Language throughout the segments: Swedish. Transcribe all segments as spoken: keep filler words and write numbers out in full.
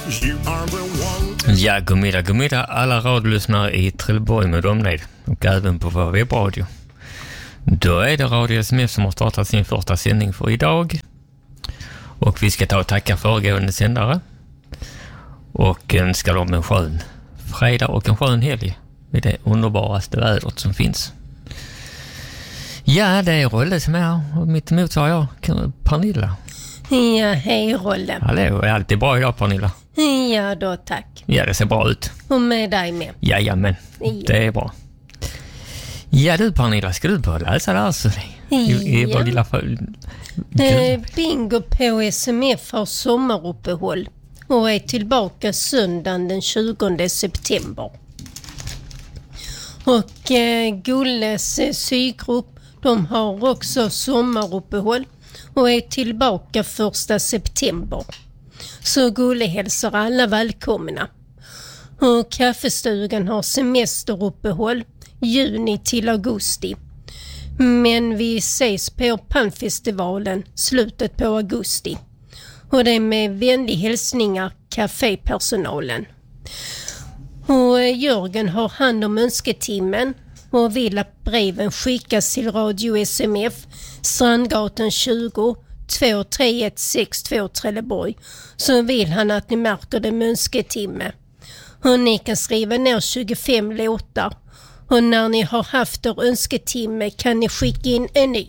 Ja, godmiddag, godmiddag alla radiolyssnare i Trelleborg med omnejd och även på vår webbradio. Då är det Radio S M F som har startat sin första sändning för idag. Och vi ska ta och tacka föregående sändare. Och önska dem en skön fredag och en skön helg med det underbaraste vädret som finns. Ja, det är Rolle som är här och mitt emot så har jag Pernilla. Ja, hej Rolle. Hallå, är allt bra idag Pernilla? Ja då, tack. Ja, det ser bra ut. Och med dig med. Jajamän, ja. Det är bra. Ja du Pernilla, ska du börja läsa det här så I, i ja. vår lilla för... eh, Bingo på S M F har sommaruppehåll och är tillbaka söndagen den tjugonde september. Och eh, Gulles eh, sygrupp, de har också sommaruppehåll och är tillbaka första september. Så Gulle hälsar alla välkomna. Och kaffestugan har semesteruppehåll juni till augusti. Men vi ses på Pannfestivalen slutet på augusti. Och det är med vänlig hälsningar kafépersonalen. Och Jörgen har hand om önsketimmen och vill att breven skickas till Radio S M F, Strandgatan tjugo, två tre ett sex två Trelleborg. Så vill han att ni märker det med önsketimme. Och ni kan skriva ner tjugofem låtar. Och när ni har haft er önsketimme kan ni skicka in en ny.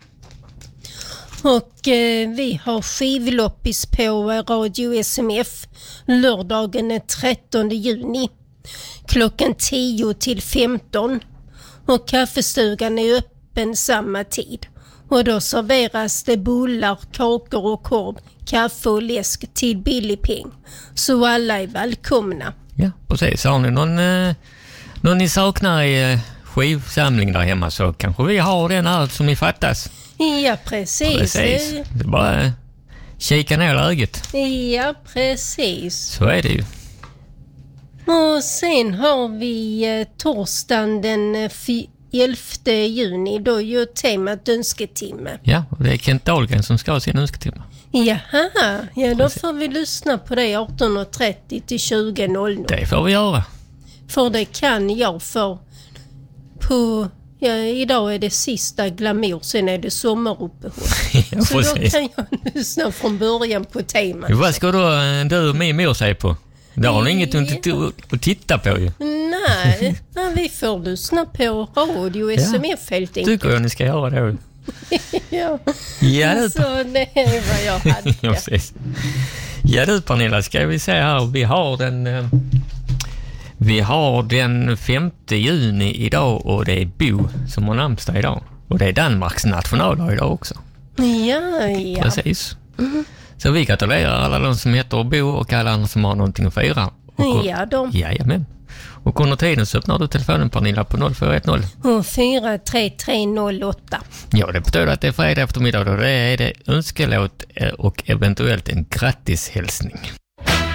Och eh, vi har skivloppis på Radio S M F lördagen den trettonde juni klockan tio till femton. Och kaffestugan är öppen samma tid. Och då serveras det bullar, kakor och korv, kaffe och läsk till billig peng. Så alla är välkomna. Ja, precis. Har ni någon, eh, någon ni saknar i eh, skivsamling där hemma så kanske vi har den här som ni fattas. Ja, precis. Precis. Det är bara eh, kika ner läget. Ja, precis. Så är det ju. Och sen har vi eh, torsdagen den eh, elfte juni, då gör temat önsketimme. Ja, och det är Kent Dahlgren som ska ha sin önsketimme. Jaha, ja då får vi lyssna på det arton trettio till tjugo noll noll. Det får vi göra. För det kan jag för på, ja, idag är det sista glamour, sen är det sommaruppehåll. Ja, så precis. då kan jag lyssna från början på temat. Vad ska då du och min mor säga på? Det har ni inget att titta på ju. Nej, men vi får lyssna på Radio S M F helt enkelt. Tycker jag ni ska göra det. Ja, ja du, så det är vad jag hade. Ja, precis. Ja du Pernilla, ska vi se här. Vi har den eh, vi har den femte juni idag och det är Bo som har namnsdag idag. Och det är Danmarks nationaldag idag också. Ja, ja. Precis. Mm. Så vi gratulerar alla de som heter Bo och alla andra som har någonting att fira. Och, ja, de. Jajamän. Och under tiden så öppnar du telefonen Pernilla på noll fyra ett noll. Och fyra tre tre noll åtta. Ja, det betyder att det är fredag eftermiddag och det är det önskelåt och eventuellt en grattishälsning.